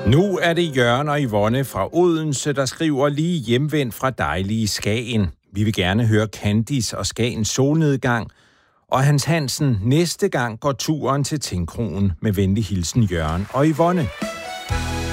Nu er det Jørgen og Yvonne fra Odense, der skriver lige hjemvendt fra dejlige Skagen. Vi vil gerne høre Candice og Skagens solnedgang. Og Hans Hansen, næste gang går turen til Tingkrogen med venlig hilsen Jørgen og Yvonne.